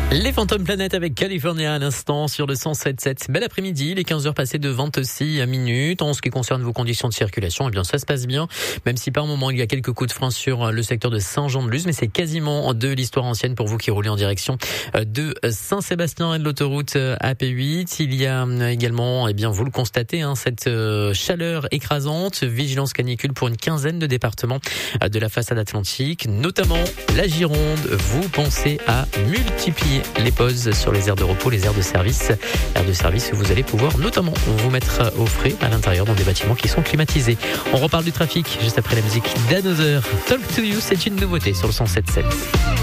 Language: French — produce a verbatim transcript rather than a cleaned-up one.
Les Phantom Planet avec California à l'instant sur le cent sept virgule sept. Bel après-midi, les quinze heures passées de vingt-six minutes. En ce qui concerne vos conditions de circulation, eh bien ça se passe bien, même si par moment il y a quelques coups de frein sur le secteur de Saint-Jean-de-Luz, mais c'est quasiment de l'histoire ancienne pour vous qui roulez en direction de Saint-Sébastien et de l'autoroute A P huit. Il y a également, eh bien vous le constatez, hein, cette chaleur écrasante, vigilance canicule pour une quinzaine de départements de la façade atlantique, notamment la Gironde. Vous pensez à multiplier les pauses sur les aires de repos, les aires de service. Aires de service où vous allez pouvoir notamment vous mettre au frais à l'intérieur dans des bâtiments qui sont climatisés. On reparle du trafic juste après la musique d'Another. Talk to You, c'est une nouveauté sur le cent sept virgule sept.